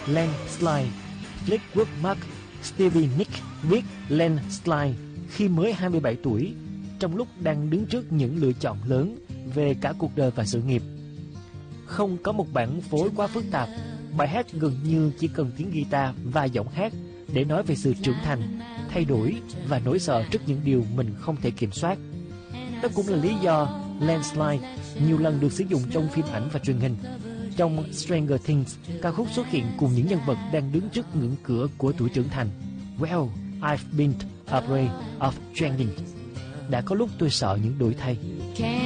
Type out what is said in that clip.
Landslide. Fleetwood Mac, Stevie Nicks viết Landslide khi mới 27 tuổi, trong lúc đang đứng trước những lựa chọn lớn về cả cuộc đời và sự nghiệp. Không có một bản phối quá phức tạp, bài hát gần như chỉ cần tiếng guitar và giọng hát để nói về sự trưởng thành, thay đổi và nỗi sợ trước những điều mình không thể kiểm soát. Đó cũng là lý do Landslide nhiều lần được sử dụng trong phim ảnh và truyền hình. Trong Stranger Things, ca khúc xuất hiện cùng những nhân vật đang đứng trước ngưỡng cửa của tuổi trưởng thành. Well, I've been afraid of changing. Đã có lúc tôi sợ những đổi thay.